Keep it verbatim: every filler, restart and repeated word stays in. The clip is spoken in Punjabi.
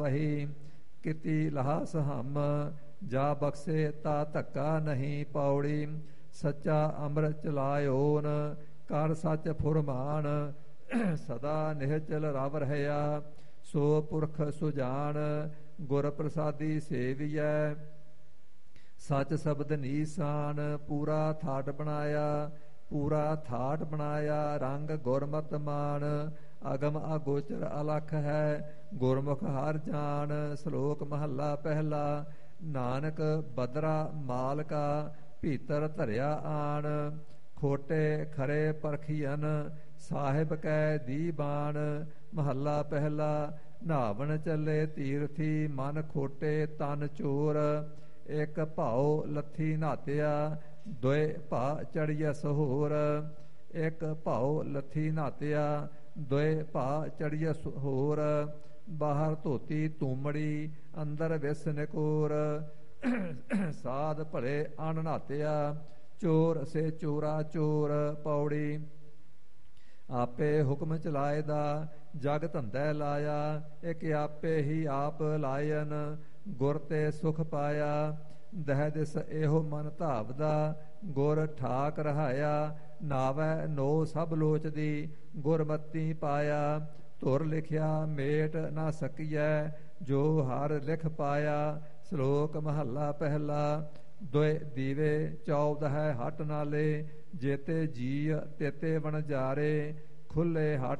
ਵਹੀ ਕਿਤੀ ਲਹਾ ਸਹਮ ਜਾ ਬਖਸ਼ੇ ਤਾ ਧੱਕਾ ਨਹੀਂ। ਪੌੜੀ ਸੱਚਾ ਅੰਮ੍ਰਿਤ ਚਲਾਇਓਨ ਕਰ ਸੱਚ ਫੁਰਮਾਨ ਸਦਾ ਨਿਹਚਲ ਰਵ ਰਹਿਆ। ਸੋ ਪੁਰਖ ਸੁਜਾਨ ਗੁਰ ਪ੍ਰਸਾਦੀ ਸੇਵੀਐ ਸੱਚ ਸ਼ਬਦ ਨੀਸਾਨ। ਪੂਰਾ ਥਾਟ ਬਣਾਇਆ ਪੂਰਾ ਥਾਟ ਬਣਾਇਆ ਰੰਗ ਗੁਰਮਤਿ ਮਾਨ। ਅਗਮ ਅਗੋਚਰ ਅਲਖ ਹੈ ਗੁਰਮੁਖ ਹਰ ਜਾਨ। ਸ਼ਲੋਕ ਮਹੱਲਾ ਪਹਿਲਾ। ਨਾਨਕ ਬਦਰਾ ਮਾਲਕਾ ਭੀਤਰ ਧਰਿਆ ਆਣ। ਖੋਟੇ ਖਰੇ ਪਰਖੀਅਨ ਸਾਹਿਬ ਕੈ ਦੀਬਾਨ। ਮਹੱਲਾ ਪਹਿਲਾ। ਨਹਾਵਣ ਚੱਲੇ ਤੀਰਥੀ ਮਨ ਖੋਟੇ ਤਨ ਚੋਰ। ਇੱਕ ਭਾਉ ਲੱਥੀ ਨਹਾਤਿਆ ਦੋਇ ਭਾ ਚੜੀਐ ਸਹੋਰ। ਇੱਕ ਭਾਉ ਲੱਥੀ ਨਹਾਤਿਆ ਦੋਇ ਭਾ ਚੜੀਐ ਸਹੋਰ। ਬਾਹਰ ਧੋਤੀ ਤੂਮੜੀ ਅੰਦਰ ਵਿਸ ਨਿਕੋਰ। ਸਾਧ ਭਲੇ ਅਣ ਨਹਾਤਿਆ ਚੋਰ ਸੇ ਚੋਰਾ ਚੋਰ। ਪੌੜੀ ਆਪੇ ਹੁਕਮ ਚਲਾਏ ਦਾ ਜਗ ਧੰਦਾ ਲਾਇਆ। ਇੱਕ ਆਪੇ ਹੀ ਆਪ ਲਾਇਨ ਗੁਰ ਤੇ ਸੁਖ ਪਾਇਆ। ਦਹਿ ਦਿਸ ਇਹੋ ਮਨ ਧਾਵਦਾ ਗੁਰ ਠਾਕ ਰਹਾਇਆ। ਨਾਵੈ ਨੋ ਸਭ ਲੋਚਦੀ ਗੁਰਮਤੀ ਪਾਇਆ। ਧੁਰ ਲਿਖਿਆ ਮੇਟ ਨਾ ਸਕੀਐ ਜੋ ਹਰ ਲਿਖ ਪਾਇਆ। ਸ਼ਲੋਕ ਮਹੱਲਾ ਪਹਿਲਾ। ਦੋਇ ਦੀਵੇ ਚੌਦਹ ਹਟ ਨਾਲੇ ਜੇਤੇ ਜੀ ਤੇਤੇ ਵਣਜਾਰੇ। ਖੁੱਲੇ ਹਟ